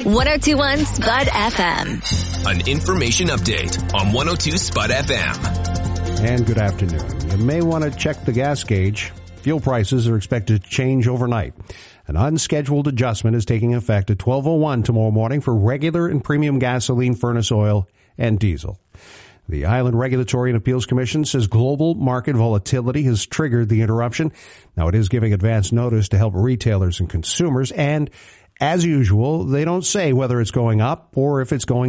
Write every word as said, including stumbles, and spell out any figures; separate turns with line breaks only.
ten twenty-one Spud F M.
An information update on one oh two Spud F M.
And good afternoon. You may want to check the gas gauge. Fuel prices are expected to change overnight. An unscheduled adjustment is taking effect at twelve oh one tomorrow morning for regular and premium gasoline, furnace oil, and diesel. The Island Regulatory and Appeals Commission says global market volatility has triggered the interruption. Now, it is giving advance notice to help retailers and consumers, and as usual, they don't say whether it's going up or if it's going